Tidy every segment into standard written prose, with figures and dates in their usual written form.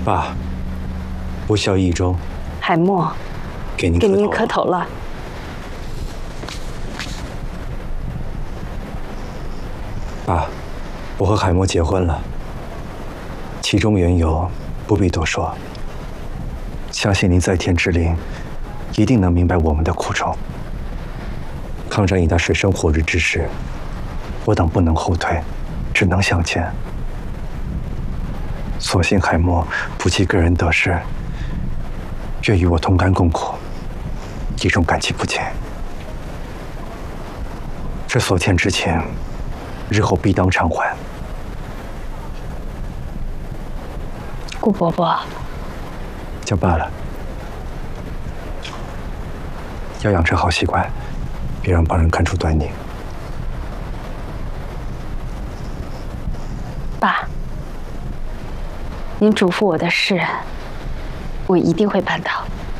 爸，不孝义忠。 海默， 给您磕头了。 爸，我和海默结婚了，其中缘由不必多说。相信您在天之灵，一定能明白我们的苦衷。抗战已达水深火热之时，我等不能后退，只能向前。所幸海默不计个人得失，愿与我同甘共苦，一种感激不尽。这所欠之情，日后必当偿还。 顾伯伯， 叫爸了。要养成好习惯，别让旁人看出端倪。 爸，您嘱咐我的事，我一定会办到。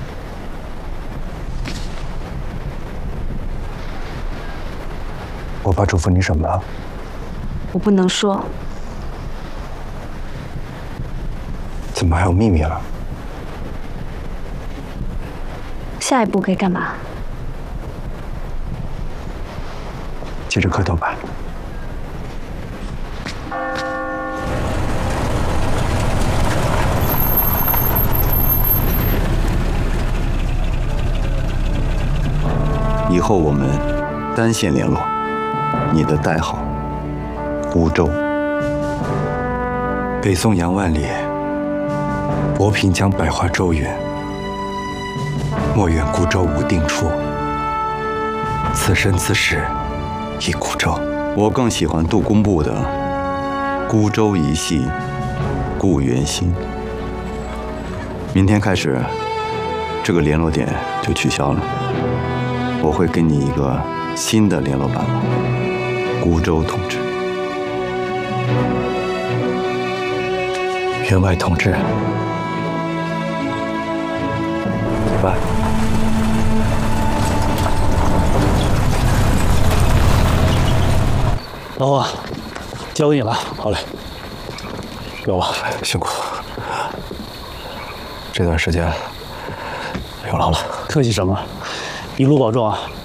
我爸嘱咐你什么了？ 我不能说。 怎么还有秘密了？ 下一步该干嘛？ 接着磕头吧。 以后我们单线联络，你的代号孤舟。 北宋杨万里，博平江百花周云。莫怨孤舟无定处，此身此世亦孤舟。 我更喜欢杜工部的孤舟一系故园心。明天开始，这个联络点就取消了，我会给你一个新的联络办法，孤舟同志。 员外同志，爸。 老王，交给你了。好嘞，给我。 辛苦。这段时间有劳了。 客气什么？一路保重啊。